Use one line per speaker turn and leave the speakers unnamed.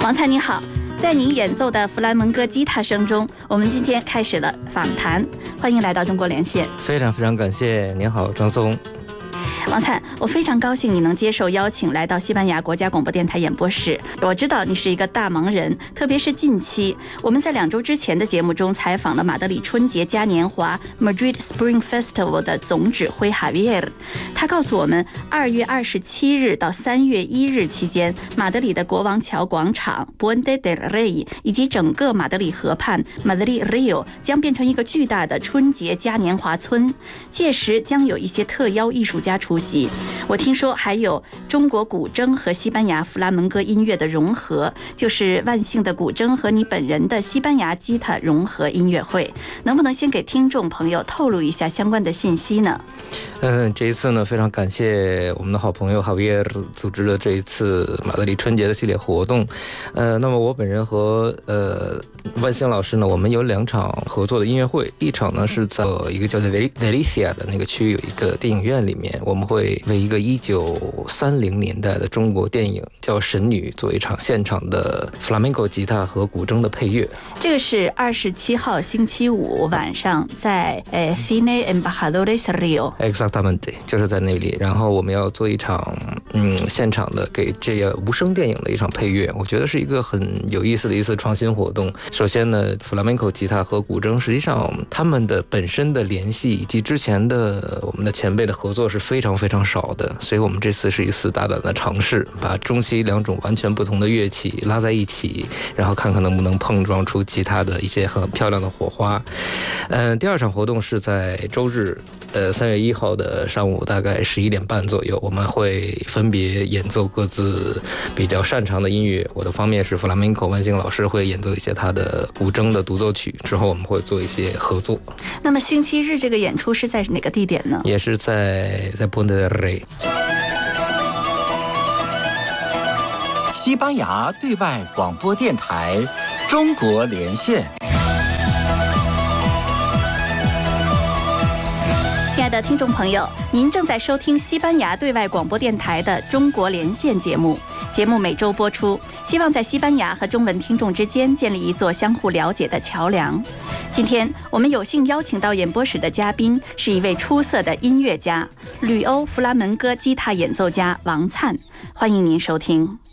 王灿你好，在您演奏的弗兰门戈吉他声中，我们今天开始了访谈，欢迎来到中国连线。
非常感谢，您好，张松。
王灿，我非常高兴你能接受邀请来到西班牙国家广播电台演播室。我知道你是一个大忙人，特别是近期我们在2周之前的节目中采访了马德里春节嘉年华 Madrid Spring Festival 的总指挥 Javier， 他告诉我们2月27日到3月1日期间，马德里的国王桥广场 Puente del Rey 以及整个马德里河畔 Madrid Rio 将变成一个巨大的春节嘉年华村，届时将有一些特邀艺术家出席。我听说还有中国古筝和西班牙弗拉门戈音乐的融合，就是万幸的古筝和你本人的西班牙吉他融合音乐会，能不能先给听众朋友透露一下相关的信息呢？
这一次呢，非常感谢我们的好朋友 Javier 组织了这一次马德里春节的系列活动。那么我本人和万幸老师呢，我们有2场合作的音乐会，一场呢是在一个叫做 Delicia 的那个区域有一个电影院里面，我们会为一个1930年代的中国电影叫《神女》做一场现场的 flamenco 吉他和古筝的配乐。
这个是27号星期五晚上在Cine Embajadores Rio。Exactamente，
就是在那里。然后我们要做一场现场的给这个无声电影的一场配乐，我觉得是一个很有意思的一次创新活动。首先呢 flamenco 吉他和古筝实际上他们的本身的联系以及之前的我们的前辈的合作是非常少的，所以我们这次是一次大胆的尝试，把中西2种完全不同的乐器拉在一起，然后看看能不能碰撞出吉他的一些很漂亮的火花。第2场活动是在周日3月1号的上午大概11点半左右，我们会分别演奏各自比较擅长的音乐。我的方面是弗拉门戈，万幸老师会演奏一些他的古筝的独奏曲，之后我们会做一些合作。
那么星期日这个演出是在哪个地点呢？
也是在 Puente del Rey。
西班牙对外广播电台中国连线。
亲爱的听众朋友，您正在收听西班牙对外广播电台的中国连线节目，节目每周播出，希望在西班牙和中文听众之间建立一座相互了解的桥梁。今天我们有幸邀请到演播室的嘉宾是一位出色的音乐家，旅欧弗拉门戈吉他演奏家王灿，欢迎您收听。